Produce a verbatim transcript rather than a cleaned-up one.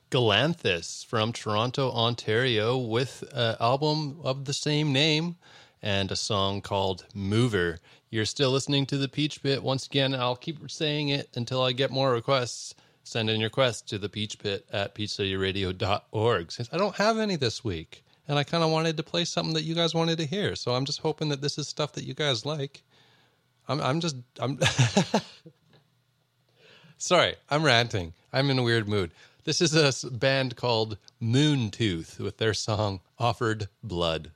Galanthus from Toronto, Ontario, with an album of the same name and a song called Mover. You're still listening to The Peach Pit. Once again, I'll keep saying it until I get more requests. Send in your requests to the Peach Pit at peach city radio dot org. Since I don't have any this week, and I kind of wanted to play something that you guys wanted to hear, so I'm just hoping that this is stuff that you guys like. I'm, I'm just, I'm... Sorry, I'm ranting. I'm in a weird mood. This is a band called Moontooth with their song Offered Blood.